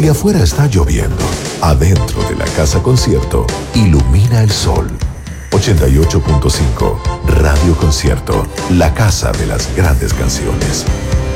Si afuera está lloviendo, adentro de la casa concierto, ilumina el sol. 88.5 Radio Concierto, la casa de las grandes canciones.